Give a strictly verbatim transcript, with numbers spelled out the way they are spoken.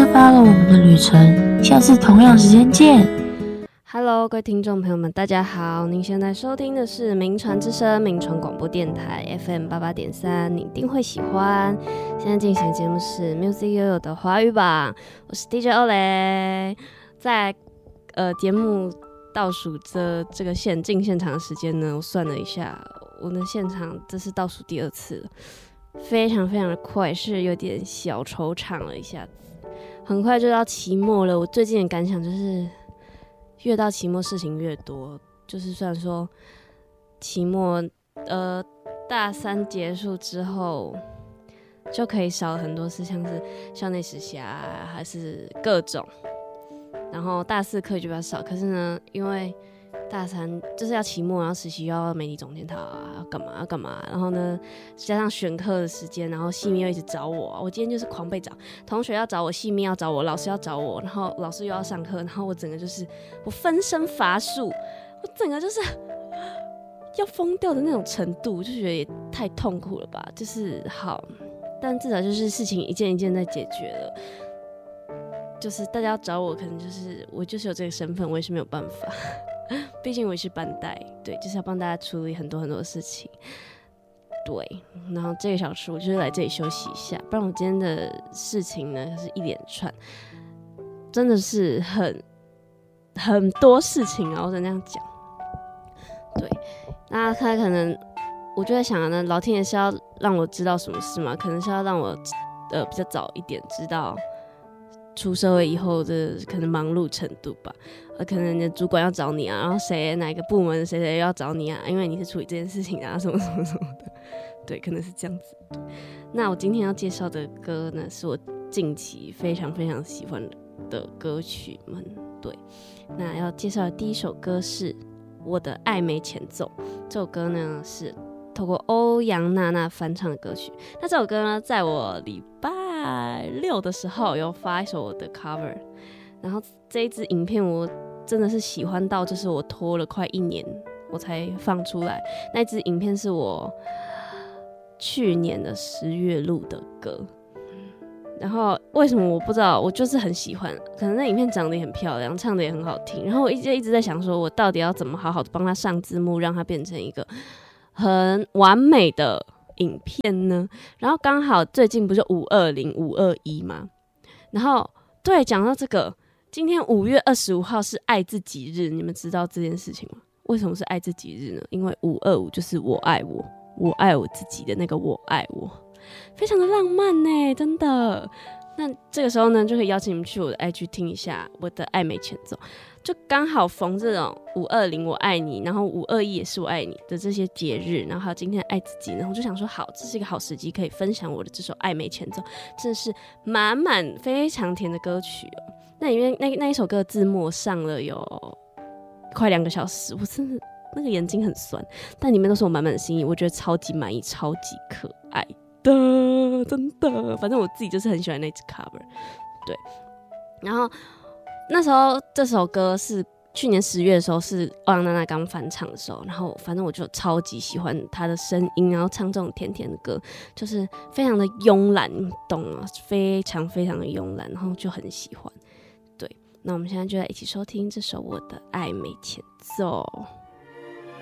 出发了我们的旅程，下次同样时间见。 Hello， 各位听众朋友们，大家好！您现在收听的是名传之声名传广播电台 F M 八八点三，你一定会喜欢。现在进行的节目是 Music Yoyo 的华语榜，我是 D J 欧蕾。在呃节目倒数这这个现进现场的时间呢，我算了一下，我的现场这是倒数第二次了，非常非常的快，是有点小惆怅了一下子。很快就到期末了，我最近的感想就是。越到期末事情越多，就是虽然说期末呃大三结束之后就可以少了很多事，像是校内实习啊，还是各种，然后大四课就比较少。可是呢，因为大三就是要期末，然后实习又要媒体总监讨啊，要干嘛要干嘛，然后呢加上选课的时间，然后系秘又一直找我，我今天就是狂被找，同学要找我，系秘要找我，老师要找我，然后老师又要上课，然后我整个就是我分身乏术，我整个就是要疯掉的那种程度，就觉得也太痛苦了吧。就是好，但至少就是事情一件一件在解决了。就是大家要找我，可能就是我就是有这个身份，我也是没有办法。毕竟我也是班代，对，就是要帮大家处理很多很多的事情，对。然后这个小时我就是来这里休息一下，不然我今天的事情呢是一连串，真的是很很多事情啊，我只能这样讲。对，那他可能我就在想呢，老天爷是要让我知道什么事嘛？可能是要让我呃比较早一点知道。出社会以后的可能忙碌程度吧，呃，可能你的主管要找你啊，然后谁哪个部门谁谁要找你啊，因为你是处理这件事情啊，什么什么什么的，对，可能是这样子。那我今天要介绍的歌呢，是我近期非常非常喜欢的歌曲们，对。那要介绍的第一首歌是《我的爱没前奏》，这首歌呢是透过欧阳娜娜翻唱的歌曲。那这首歌呢，在我礼拜六的时候有发一首我的 cover， 然后这一支影片我真的是喜欢到，就是我拖了快一年我才放出来。那一支影片是我去年的十月录的歌，然后为什么我不知道，我就是很喜欢，可能那影片长得也很漂亮，唱的也很好听，然后我一直一直在想说，我到底要怎么好好的帮他上字幕，让它变成一个很完美的影片呢？然后刚好最近不是五二零、五二一吗？然后对，讲到这个，今天五月二十五号是爱自己日，你们知道这件事情吗？为什么是爱自己日呢？因为五二五就是我爱我，我爱我自己的那个我爱我，非常的浪漫呢，真的。那这个时候呢，就可以邀请你们去我的 I G 听一下我的爱美前奏。就刚好逢这种五二零我爱你，然后五二一也是我爱你的这些节日，然后还有今天的爱自己，然后我就想说，好，这是一个好时机，可以分享我的这首爱美前奏，真的是满满非常甜的歌曲哦。那里面 那, 那一首歌的字幕上了有快两个小时，我真的那个眼睛很酸，但里面都是我满满的心意，我觉得超级满意，超级可爱的，真的。反正我自己就是很喜欢那支 cover， 对，然后。那时候这首歌是去年十月的时候，是欧阳娜娜刚翻唱的时候，然后反正我就超级喜欢她的声音，然后唱这种甜甜的歌，就是非常的慵懒，你懂吗？非常非常的慵懒，然后就很喜欢。对，那我们现在就来一起收听这首我的爱美前奏。